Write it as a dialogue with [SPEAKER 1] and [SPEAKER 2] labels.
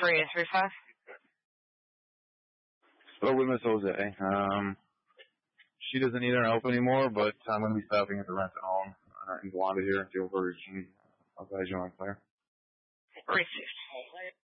[SPEAKER 1] 3835.
[SPEAKER 2] So with Miss Jose, she doesn't need our help anymore, but I'm going to be stopping at the rental home in Wanda here and feel very keen. I'll guide you on Claire.
[SPEAKER 1] 360.